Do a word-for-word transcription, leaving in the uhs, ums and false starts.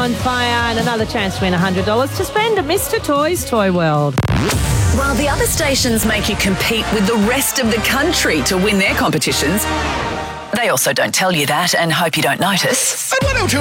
on fire and another chance to win one hundred dollars to spend at Mister Toys Toy World. While the other stations make you compete with the rest of the country to win their competitions, they also don't tell you that and hope you don't notice.